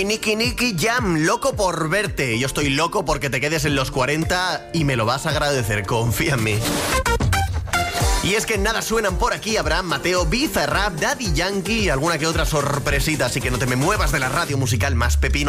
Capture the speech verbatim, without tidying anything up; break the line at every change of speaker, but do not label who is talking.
Nicky Nicky Jam, loco por verte. Yo estoy loco porque te quedes en los cuarenta y me lo vas a agradecer, confía en mí. Y es que nada suenan por aquí Abraham Mateo, Bizarrap, Daddy Yankee y alguna que otra sorpresita, así que no te me muevas de la radio musical más pepino.